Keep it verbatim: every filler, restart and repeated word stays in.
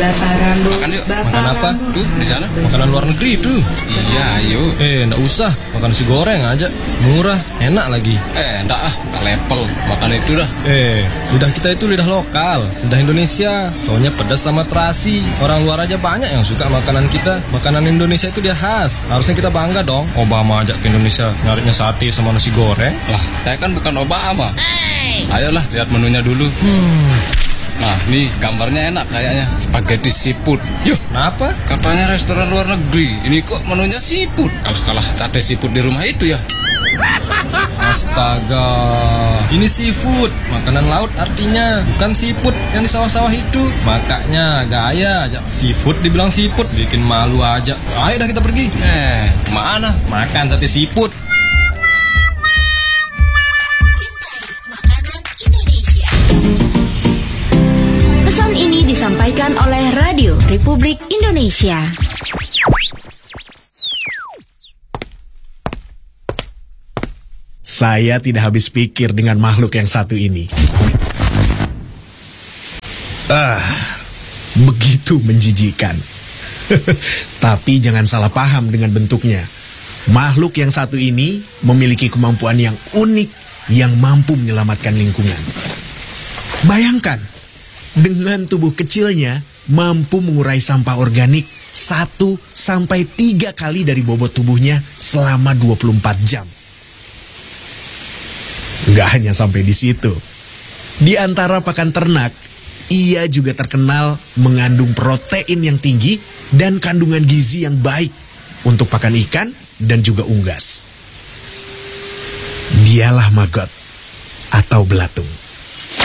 Bapak Rambo. Makan yuk. Bapak Makan apa? Rambo. Tuh, di sana. Makanan luar negeri tuh. Iya, ayo. Eh, nggak usah. Makan nasi goreng aja. Murah, enak lagi. Eh, enggak ah, enggak level. Makan itu dah. Eh, lidah kita itu lidah lokal, lidah Indonesia. Taunya pedas sama terasi. Orang luar aja banyak yang suka makanan kita. Makanan Indonesia itu dia khas. Harusnya kita bangga dong. Obama ajak ke Indonesia nyarinya sate sama nasi goreng. Lah, saya kan bukan Obama. Ayolah, lihat menunya dulu. Hmm, Nah, nih gambarnya enak kayaknya. Spaghetti seafood. Yuk, kenapa? katanya restoran luar negeri. Ini kok menunya seafood. Kalah-kalah sate seafood di rumah itu ya. Astaga, ini seafood, makanan laut artinya, bukan seafood yang di sawah-sawah itu. Makanya gaya aja, seafood dibilang seafood, bikin malu aja. Ayo dah kita pergi. Eh, kemana? Makan sate seafood. Pesan ini disampaikan oleh Radio Republik Indonesia. Saya tidak habis pikir dengan makhluk yang satu ini. Ah, begitu menjijikan. Tapi jangan salah paham dengan bentuknya. Makhluk yang satu ini memiliki kemampuan yang unik yang mampu menyelamatkan lingkungan. Bayangkan, dengan tubuh kecilnya mampu mengurai sampah organik satu sampai tiga kali dari bobot tubuhnya selama dua puluh empat jam. Nggak hanya sampai di situ. Di antara pakan ternak, ia juga terkenal mengandung protein yang tinggi dan kandungan gizi yang baik untuk pakan ikan dan juga unggas. Dialah maggot atau belatung.